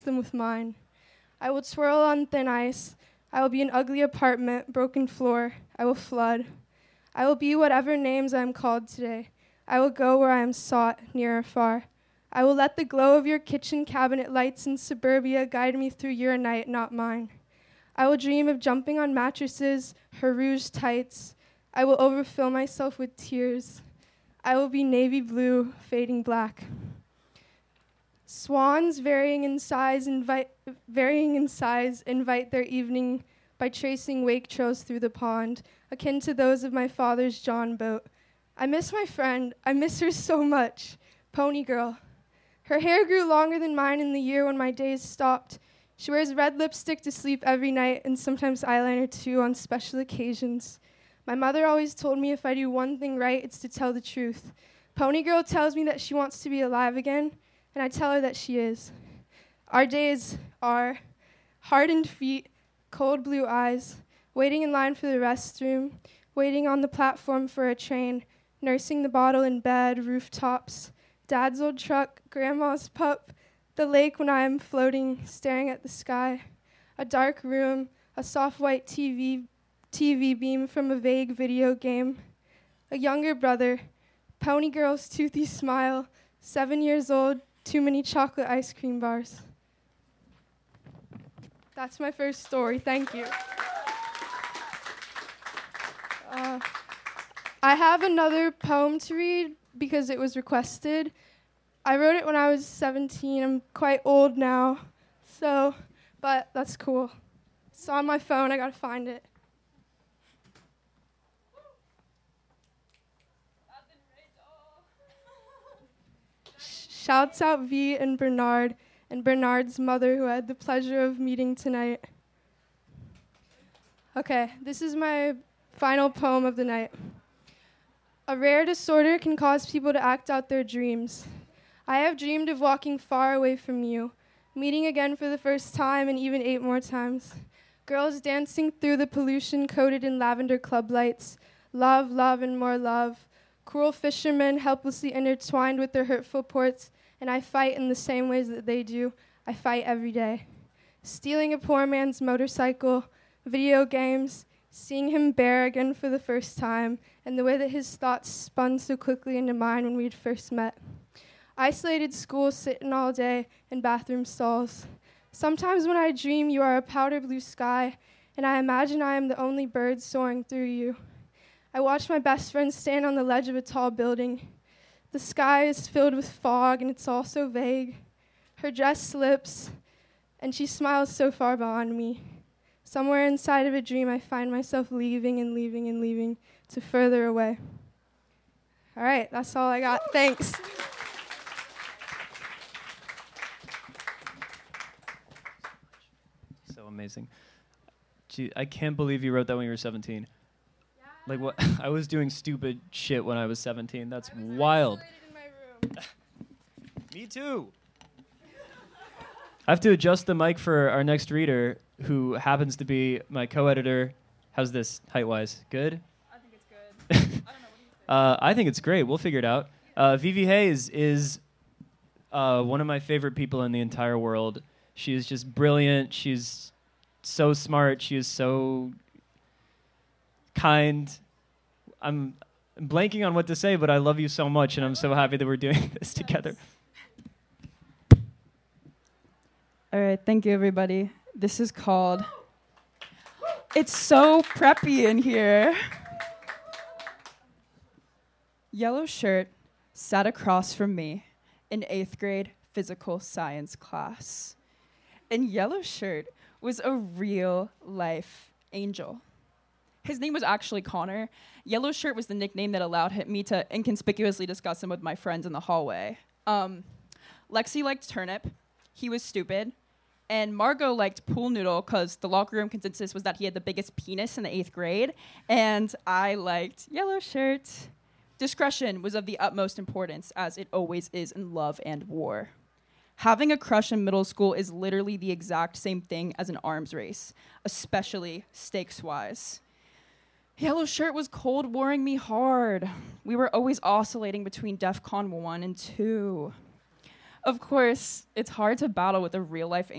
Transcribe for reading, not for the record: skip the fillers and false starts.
them with mine. I will twirl on thin ice. I will be an ugly apartment, broken floor. I will flood. I will be whatever names I am called today. I will go where I am sought, near or far. I will let the glow of your kitchen cabinet lights in suburbia guide me through your night, not mine. I will dream of jumping on mattresses, her rouge tights. I will overfill myself with tears. I will be navy blue, fading black. Swans varying in size invite their evening by tracing wake trails through the pond, akin to those of my father's John boat. I miss my friend. I miss her so much. Pony girl. Her hair grew longer than mine in the year when my days stopped. She wears red lipstick to sleep every night and sometimes eyeliner too on special occasions. My mother always told me if I do one thing right, it's to tell the truth. Pony girl tells me that she wants to be alive again, and I tell her that she is. Our days are hardened feet, cold blue eyes, waiting in line for the restroom, waiting on the platform for a train, nursing the bottle in bed, rooftops, Dad's old truck, Grandma's pup, the lake when I am floating, staring at the sky, a dark room, a soft white TV beam from a vague video game, a younger brother, Pony girl's toothy smile, 7 years old, too many chocolate ice cream bars. That's my first story. Thank you. I have another poem to read because it was requested. I wrote it when I was 17. I'm quite old now, but that's cool. It's on my phone. I gotta find it. Shouts out V and Bernard's mother, who I had the pleasure of meeting tonight. Okay, this is my final poem of the night. A rare disorder can cause people to act out their dreams. I have dreamed of walking far away from you, meeting again for the first time and even 8 more times. Girls dancing through the pollution coated in lavender club lights. Love, love, and more love. Cruel fishermen helplessly intertwined with their hurtful ports, and I fight in the same ways that they do. I fight every day. Stealing a poor man's motorcycle, video games, seeing him bare again for the first time, and the way that his thoughts spun so quickly into mine when we'd first met. Isolated school, sitting all day in bathroom stalls. Sometimes when I dream, you are a powder blue sky, and I imagine I am the only bird soaring through you. I watch my best friend stand on the ledge of a tall building. The sky is filled with fog, and it's all so vague. Her dress slips, and she smiles so far beyond me. Somewhere inside of a dream, I find myself leaving and leaving and leaving to further away. All right, that's all I got. Thanks. So amazing. Gee, I can't believe you wrote that when you were 17. Yeah. Like what? I was doing stupid shit when I was 17. That's wild. In my room. Me too. I have to adjust the mic for our next reader, who happens to be my co-editor. How's this height-wise? Good? I think it's good. I don't know. What do you think? I think it's great. We'll figure it out. Vivi Hayes is one of my favorite people in the entire world. She is just brilliant. She's so smart. She is so kind. I'm blanking on what to say, but I love you so much, and I'm so happy that we're doing this together. All right, thank you, everybody. This is called It's So Preppy in Here. Yellow shirt sat across from me in 8th grade physical science class. And Yellow shirt was a real-life angel. His name was actually Connor. Yellow shirt was the nickname that allowed me to inconspicuously discuss him with my friends in the hallway. Lexi liked turnip. He was stupid. And Margot liked pool noodle because the locker room consensus was that he had the biggest penis in the 8th grade. And I liked Yellow shirt. Discretion was of the utmost importance, as it always is in love and war. Having a crush in middle school is literally the exact same thing as an arms race, especially stakes-wise. Yellow shirt was cold warring me hard. We were always oscillating between DEF CON 1 and 2. Of course, it's hard to battle with a real life